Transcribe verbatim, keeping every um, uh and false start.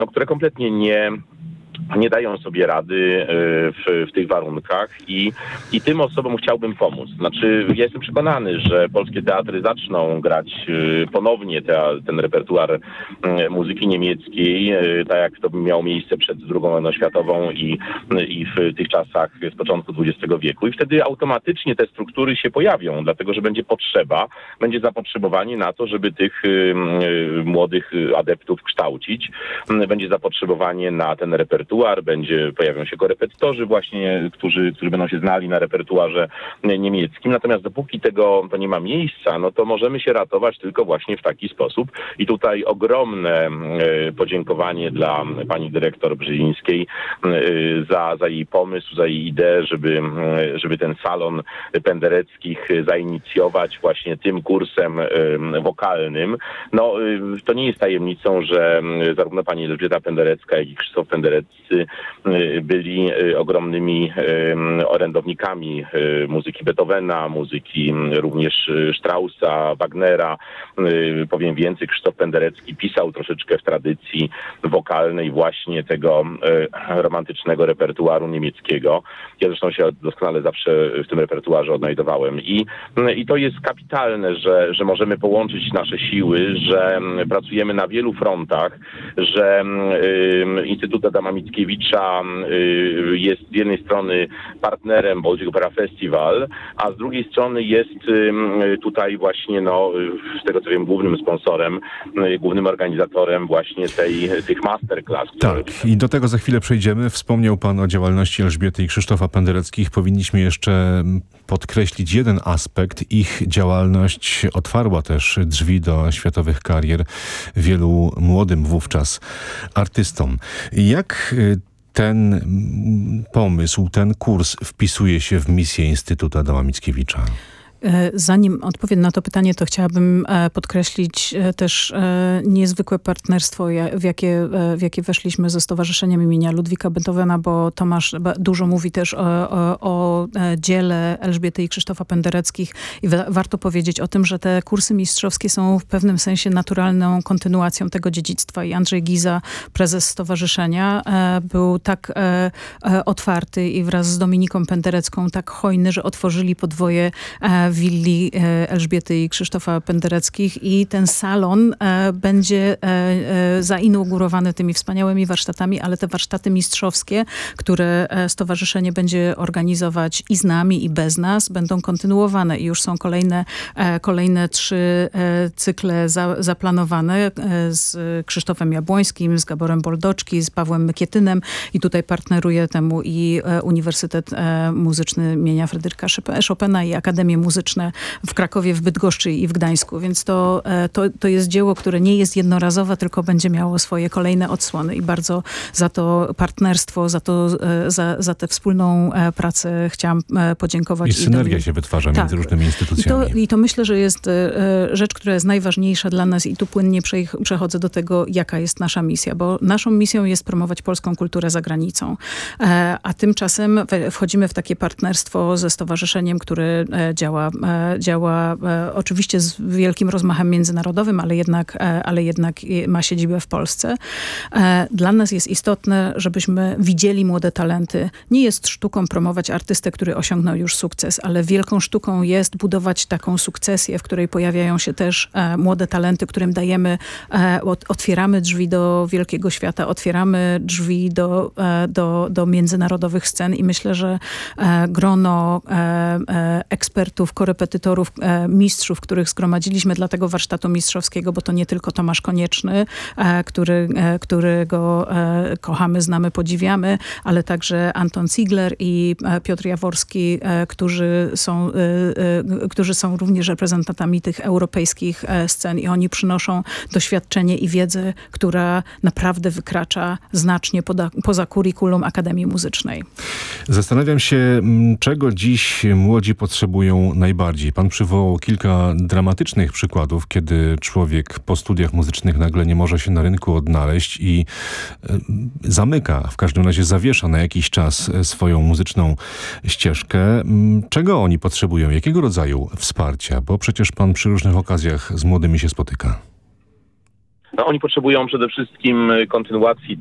no, które kompletnie nie nie dają sobie rady w, w tych warunkach i, i tym osobom chciałbym pomóc. Znaczy, ja jestem przekonany, że polskie teatry zaczną grać ponownie te, ten repertuar muzyki niemieckiej, tak jak to miało miejsce przed drugą wojną światową i, i w tych czasach z początku dwudziestego wieku. I wtedy automatycznie te struktury się pojawią, dlatego że będzie potrzeba, będzie zapotrzebowanie na to, żeby tych młodych adeptów kształcić. Będzie zapotrzebowanie na ten repertuar. Będzie, pojawią się korepetytorzy właśnie, którzy, którzy będą się znali na repertuarze niemieckim. Natomiast dopóki tego to nie ma miejsca, no to możemy się ratować tylko właśnie w taki sposób. I tutaj ogromne podziękowanie dla pani dyrektor Brzezińskiej za, za jej pomysł, za jej ideę, żeby, żeby ten salon Pendereckich zainicjować właśnie tym kursem wokalnym. No, to nie jest tajemnicą, że zarówno pani Elżbieta Penderecka, jak i Krzysztof Penderecki byli ogromnymi orędownikami muzyki Beethovena, muzyki również Straussa, Wagnera. Powiem więcej, Krzysztof Penderecki pisał troszeczkę w tradycji wokalnej właśnie tego romantycznego repertuaru niemieckiego. Ja zresztą się doskonale zawsze w tym repertuarze odnajdowałem. I, i to jest kapitalne, że, że możemy połączyć nasze siły, że pracujemy na wielu frontach, że Instytut Adama Mickiewicza jest z jednej strony partnerem Baltic Opera Festival, a z drugiej strony jest tutaj właśnie, no, z tego co wiem, głównym sponsorem, głównym organizatorem właśnie tej, tych masterclass. Tak, i do tego za chwilę przejdziemy. Wspomniał pan o działalności Elżbiety i Krzysztofa Pendereckich. Powinniśmy jeszcze podkreślić jeden aspekt. Ich działalność otwarła też drzwi do światowych karier wielu młodym wówczas artystom. Jak ten pomysł, ten kurs wpisuje się w misję Instytutu Adama Mickiewicza? Zanim odpowiem na to pytanie, to chciałabym podkreślić też niezwykłe partnerstwo, w jakie, w jakie weszliśmy ze Stowarzyszeniem imienia Ludwika Beethovena, bo Tomasz dużo mówi też o, o, o dziele Elżbiety i Krzysztofa Pendereckich i wa- warto powiedzieć o tym, że te kursy mistrzowskie są w pewnym sensie naturalną kontynuacją tego dziedzictwa i Andrzej Giza, prezes stowarzyszenia, był tak otwarty i wraz z Dominiką Penderecką tak hojny, że otworzyli podwoje willi Elżbiety i Krzysztofa Pendereckich i ten salon będzie zainaugurowany tymi wspaniałymi warsztatami, ale te warsztaty mistrzowskie, które stowarzyszenie będzie organizować i z nami, i bez nas, będą kontynuowane i już są kolejne, kolejne trzy cykle za, zaplanowane z Krzysztofem Jabłońskim, z Gaborem Boldoczki, z Pawłem Mykietynem i tutaj partneruje temu i Uniwersytet Muzyczny imienia Fryderyka Chopina i Akademię Muzyczną w Krakowie, w Bydgoszczy i w Gdańsku. Więc to, to, to jest dzieło, które nie jest jednorazowe, tylko będzie miało swoje kolejne odsłony i bardzo za to partnerstwo, za, to, za, za tę wspólną pracę chciałam podziękować. I synergia I się wytwarza tak. między różnymi instytucjami. I to, I to myślę, że jest rzecz, która jest najważniejsza dla nas i tu płynnie przechodzę do tego, jaka jest nasza misja, bo naszą misją jest promować polską kulturę za granicą. A tymczasem wchodzimy w takie partnerstwo ze stowarzyszeniem, które działa działa e, oczywiście z wielkim rozmachem międzynarodowym, ale jednak, e, ale jednak ma siedzibę w Polsce. E, dla nas jest istotne, żebyśmy widzieli młode talenty. Nie jest sztuką promować artystę, który osiągnął już sukces, ale wielką sztuką jest budować taką sukcesję, w której pojawiają się też e, młode talenty, którym dajemy, e, ot, otwieramy drzwi do wielkiego świata, otwieramy drzwi do, e, do, do międzynarodowych scen i myślę, że e, grono e, e, ekspertów, korepetytorów, e, mistrzów, których zgromadziliśmy dla tego warsztatu mistrzowskiego, bo to nie tylko Tomasz Konieczny, e, który, e, którego e, kochamy, znamy, podziwiamy, ale także Anton Ziegler i e, Piotr Jaworski, e, którzy są, e, e, którzy są również reprezentantami tych europejskich e, scen i oni przynoszą doświadczenie i wiedzę, która naprawdę wykracza znacznie poda, poza kurikulum Akademii Muzycznej. Zastanawiam się, czego dziś młodzi potrzebują najbardziej. Pan przywołał kilka dramatycznych przykładów, kiedy człowiek po studiach muzycznych nagle nie może się na rynku odnaleźć i zamyka, w każdym razie zawiesza na jakiś czas swoją muzyczną ścieżkę. Czego oni potrzebują? Jakiego rodzaju wsparcia? Bo przecież pan przy różnych okazjach z młodymi się spotyka. No, oni potrzebują przede wszystkim kontynuacji